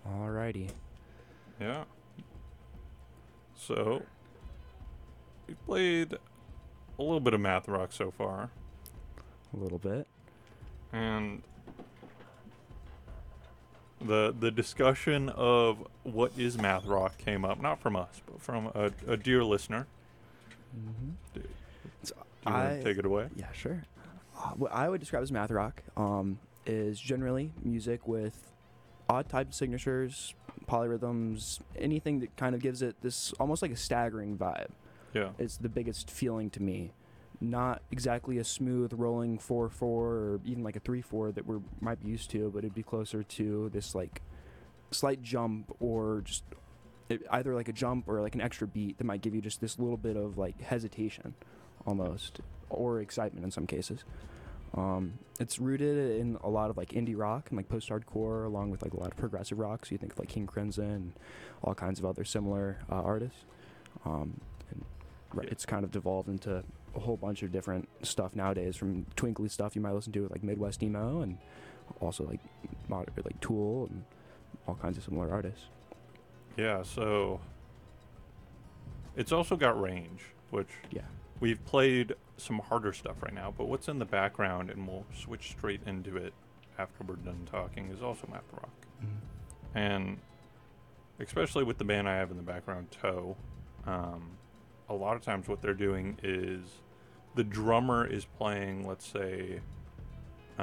Alrighty. Yeah. So, we played a little bit of math rock so far, A little bit. and the discussion of what is math rock came up, not from us, but from a dear listener. Mm-hmm. Do, So do you want to take it away? Yeah, sure. What I would describe as math rock is generally music with odd type signatures, polyrhythms, anything that kind of gives it this almost like a staggering vibe. Yeah. It's the biggest feeling to me. Not exactly a smooth rolling 4/4 or even like a 3/4 that we might be used to, but it'd be closer to this like slight jump or just either like a jump or like an extra beat that might give you just this little bit of like hesitation almost or excitement in some cases. It's rooted in a lot of like indie rock and like post-hardcore, along with like a lot of progressive rock. So you think of like King Crimson and all kinds of other similar artists. And it's kind of devolved into a whole bunch of different stuff nowadays, from twinkly stuff you might listen to with like Midwest emo, and also like modern like Tool and all kinds of similar artists. Yeah, so it's also got range, which Yeah. we've played some harder stuff right now, but what's in the background, and we'll switch straight into it after we're done talking, is also math rock. Mm-hmm. And especially with the band I have in the background, Toe, a lot of times what they're doing is the drummer is playing, let's say,